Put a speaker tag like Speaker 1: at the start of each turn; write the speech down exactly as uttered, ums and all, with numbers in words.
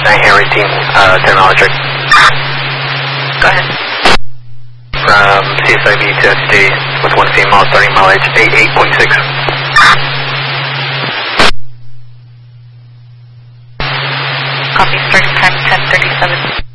Speaker 1: nine Harry team, uh, ten miles check.
Speaker 2: Go ahead.
Speaker 1: From C S I B to S D with one female starting mileage eighty-eight point six.
Speaker 2: Copy, starting time ten thirty.